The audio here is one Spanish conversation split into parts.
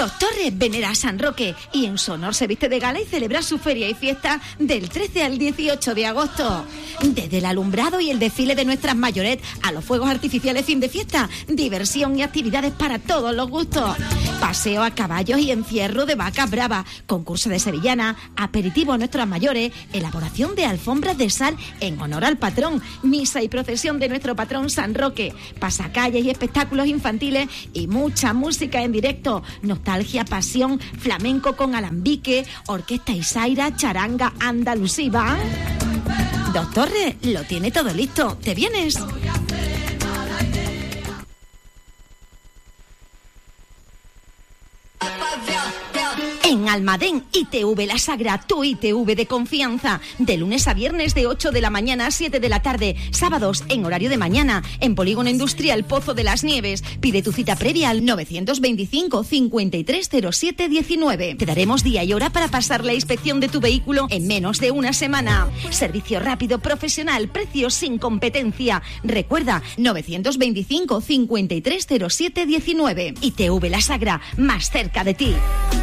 Dos Torres venera a San Roque y en su honor se viste de gala y celebra su feria y fiesta del 13 al 18 de agosto. Desde el alumbrado y el desfile de nuestras mayoret a los fuegos artificiales fin de fiesta, diversión y actividades para todos los gustos. Paseo a caballos y encierro de vacas bravas, concurso de sevillana, aperitivo a nuestras mayores, elaboración de alfombras de sal en honor al patrón, misa y procesión de nuestro patrón San Roque, pasacalles y espectáculos infantiles y mucha música en directo, nostalgia, pasión, flamenco con alambique, orquesta Isaira, charanga, andalusiva. Dos Torres lo tiene todo listo. ¿Te vienes? En Almadén, ITV La Sagra, tu ITV de confianza. De lunes a viernes de 8 de la mañana a 7 de la tarde. Sábados en horario de mañana. En Polígono Industrial Pozo de las Nieves. Pide tu cita previa al 925 5307 19. Te daremos día y hora para pasar la inspección de tu vehículo en menos de una semana. Servicio rápido, profesional, precios sin competencia. Recuerda, 925 5307 19. ITV La Sagra, más cerca de ti.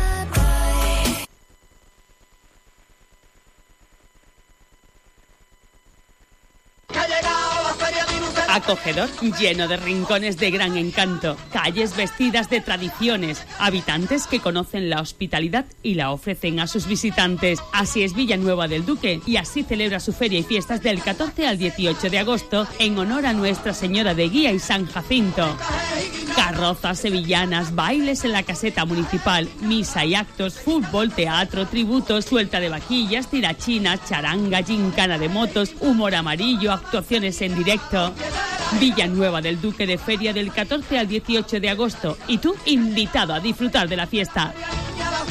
Acogedor, lleno de rincones de gran encanto, calles vestidas de tradiciones, habitantes que conocen la hospitalidad y la ofrecen a sus visitantes. Así es Villanueva del Duque y así celebra su feria y fiestas del 14 al 18 de agosto en honor a Nuestra Señora de Guía y San Jacinto. Carrozas sevillanas, bailes en la caseta municipal, misa y actos, fútbol, teatro, tributos, suelta de vaquillas, tirachinas, charanga, gincana de motos, humor amarillo, actuaciones en directo. Villanueva del Duque de feria del 14 al 18 de agosto y tú invitado a disfrutar de la fiesta.